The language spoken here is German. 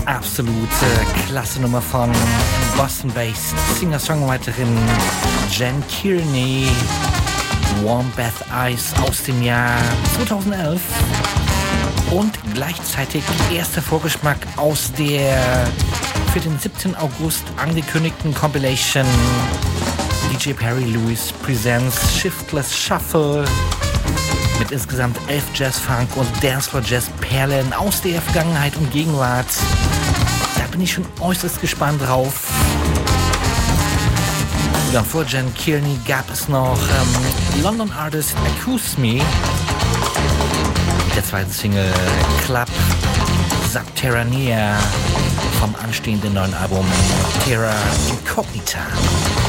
Absolute klasse Nummer von Boston-based Singer-Songwriterin Jen Kearney, Warm Bath Ice aus dem Jahr 2011 und gleichzeitig erster Vorgeschmack aus der für den 17. August angekündigten Compilation DJ Perry Lewis Presents Shiftless Shuffle mit insgesamt 11 Jazz-Funk- und Dancefloor-Jazz-Perlen aus der Vergangenheit und Gegenwart. Da bin ich schon äußerst gespannt drauf. Dann vor Jen Kearney gab es noch London Artist Accuse Me mit der zweiten Single Club Subterranea vom anstehenden neuen Album Terra Incognita.